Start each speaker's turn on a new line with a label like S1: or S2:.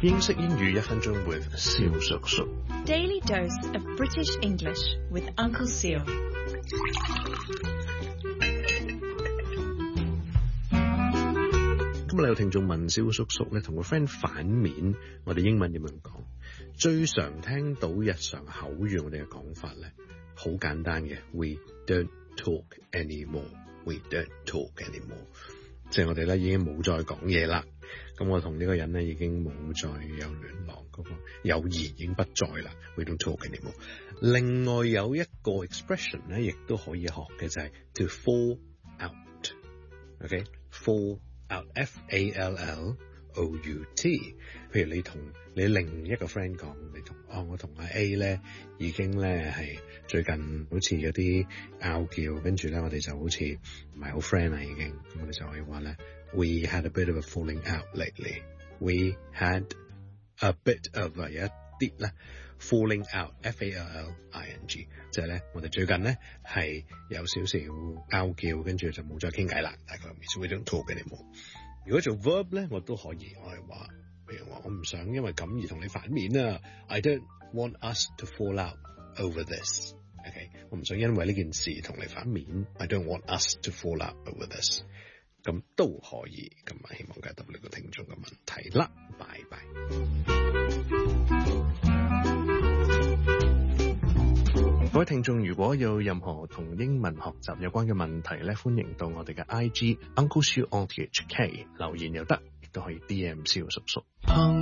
S1: 英式英語1分鐘 with 蕭叔叔。
S2: Daily dose of British English with Uncle Seal.
S1: 今日有聽眾問蕭叔叔咧，同個 friend 反面，我哋英文點樣講？最常聽到日常口語我哋嘅講法咧，好簡單嘅 ，We don't talk anymore. We don't talk anymore. 即係我哋咧已經冇再講嘢啦。咁我同呢個人咧已經冇再有聯絡，嗰個友誼已經不在啦。We don't talk anymore. 另外有一個 expression 咧，亦都可以學嘅就係 to fall out。OK， fall out F-A-L-L-O-U-T。譬如你同你另一個 friend 講，我同阿 A 咧已經咧係最近好似有啲拗撬，跟住咧我哋就好似唔係好 friend 啦已經，咁我哋就可以話咧 We had a bit of a falling out lately. We had a bit of 有一啲咧 falling out F-A-L-L-I-N-G， 就係咧我哋最近咧係有少少拗撬，跟住就冇再傾偈啦。大概意思 We don't talk anymore。如果做 verb 咧，我都可以，我係話，譬如我唔想因為咁而同你反面啊。I don't want us to fall out over this。OK， 我唔想因為呢件事同你反面。I don't want us to fall out over this。咁都可以，咁啊希望解答呢個聽眾嘅問題啦。拜拜。各位聽眾，如果有任何同英文學習有關嘅問題咧，歡迎到我哋嘅 IG Uncle Siu on THK 留言又得，亦都可以 DM 蕭叔叔。